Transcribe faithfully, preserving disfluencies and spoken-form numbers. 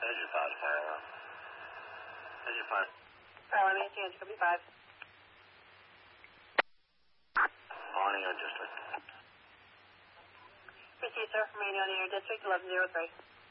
Engine five, fire alarm. Engine five. Fire alarm, Nancy, engine copy five. On air district. P C, sir, remaining on air district eleven zero three.